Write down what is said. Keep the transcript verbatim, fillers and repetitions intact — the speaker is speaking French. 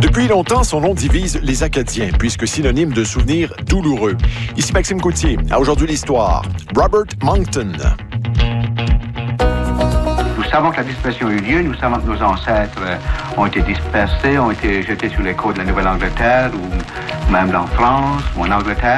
Depuis longtemps, son nom divise les Acadiens, puisque synonyme de souvenirs douloureux. Ici Maxime Coutier. À Aujourd'hui l'Histoire. Robert Moncton. Nous savons que la disparition a eu lieu. Nous savons que nos ancêtres ont été dispersés, ont été jetés sur les côtes de la Nouvelle-Angleterre ou même en France ou en Angleterre.